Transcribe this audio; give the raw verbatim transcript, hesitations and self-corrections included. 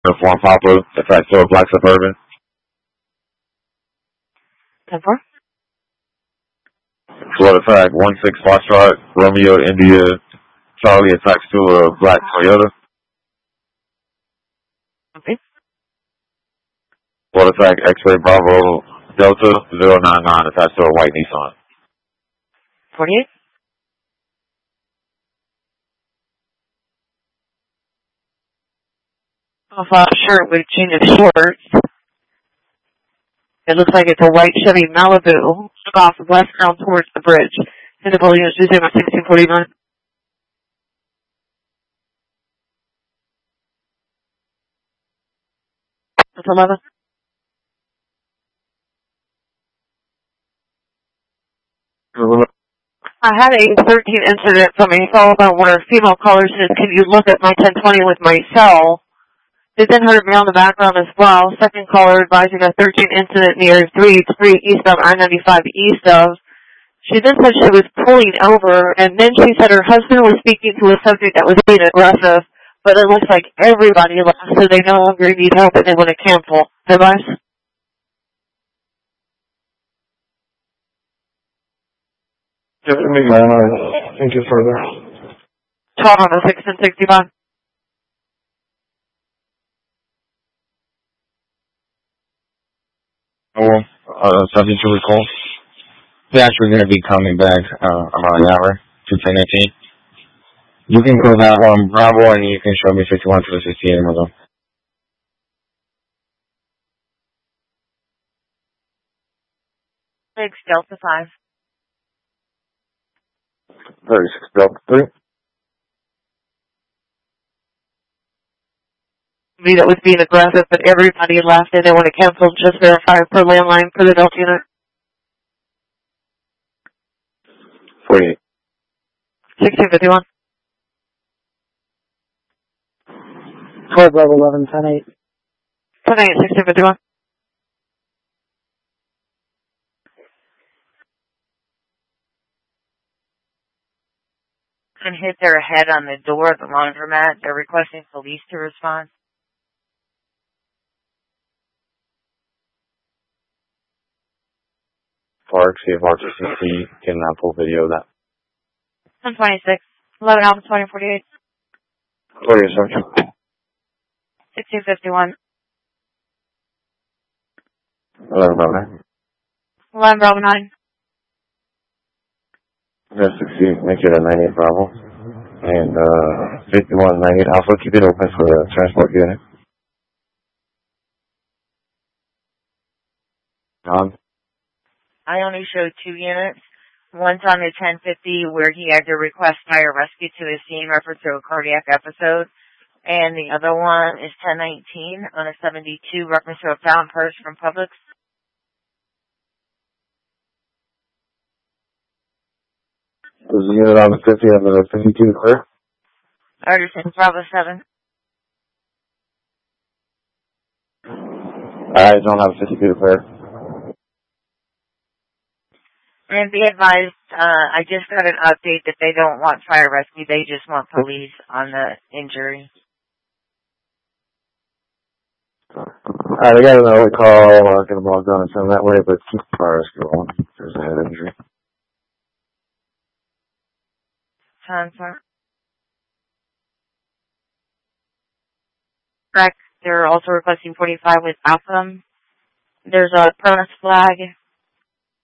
Uniform Papa, the fact store Black Suburban. ten four. Florida Fact one six Foxtrot, Romeo India, Charlie attacks to a black Toyota. Okay. Florida Fact X-Ray Bravo Delta zero nine nine attached to a white Nissan. forty-eight. Off a shirt with jean and shorts. It looks like it's a white Chevy Malibu. Took off westbound towards the bridge. Physical units using about sixteen forty-nine. That's eleven. I had a thirteen incident from a cell phone where a female caller says, "Can you look at my ten twenty with my cell?" They then heard me on the background as well. Second caller advising a thirteen incident near three three east of I ninety-five east of. She then said she was pulling over, and then she said her husband was speaking to a subject that was being aggressive, but it looks like everybody left, so they no longer need help and they want to cancel. Advice? Just me, man. I think it's further. twelve on the six and sixty-five. Oh, uh, subject to recall. They're actually going to be coming back uh, about an hour to ten eighteen. You can go that um, Bravo and you can show me fifty-one to the sixty-eight in the Six Delta five. thirty-six Delta three. Me that was being aggressive, but everybody left and they want to cancel. Just verify per landline for the Delta unit. forty-eight. sixteen fifty-one. twelve Bravo eleven, ten eight. ten eight, sixteen fifty-one. And hit their head on the door of the laundromat. They're requesting police to respond. Park, see if R T C C can uh, pull video of that. ten twenty-six. eleven Alpha twenty forty-eight. forty-eight, sorry. sixteen fifty-one. eleven Bravo nine. eleven Bravo nine. That's sixty, make it a ninety-eight Bravo. And uh, fifty-one ninety-eight Alpha, keep it open for the transport unit. John? I only showed two units. One's on the ten fifty where he had to request fire rescue to the scene reference to a cardiac episode. And the other one is ten nineteen on a seventy-two reference to a found purse from Publix. Does the unit on the fifty have the fifty-two clear? Artisan Bravo seven. I don't have fifty-two clear. And be advised, uh, I just got an update that they don't want fire rescue. They just want police on the injury. Alright, I got an early call. I'm going to log on and send that way, but keep the fire rescue on. There's a head injury. Time for correct. They're also requesting forty-five with Alpha. There's a Pronos flag